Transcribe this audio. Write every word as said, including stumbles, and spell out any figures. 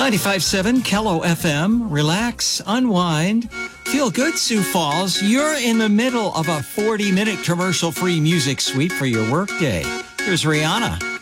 ninety-five point seven Kello F M. Relax, unwind, feel good, Sioux Falls. You're in the middle of a forty-minute commercial-free music suite for your workday. Here's Rihanna.